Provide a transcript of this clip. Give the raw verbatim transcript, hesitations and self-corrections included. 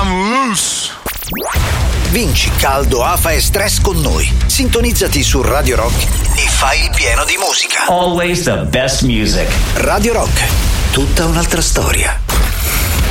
I'm loose. Vinci caldo, afa e stress con noi. Sintonizzati su Radio Rock e fai il pieno di musica. Always the best music. Radio Rock, tutta un'altra storia.